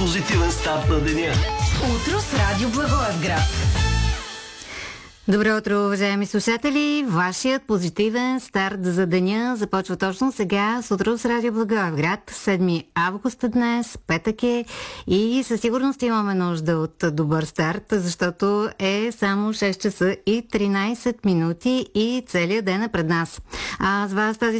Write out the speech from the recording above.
позитивен старт на деня. Утро с Радио Благоевград. Добро утро, уважаеми слушатели! Вашият позитивен старт за деня започва точно сега с Утро с Радио Благоевград. 7 август днес, петък е и със сигурност имаме нужда от добър старт, защото е само 6 часа и 13 минути и целият ден е пред нас. А с вас тази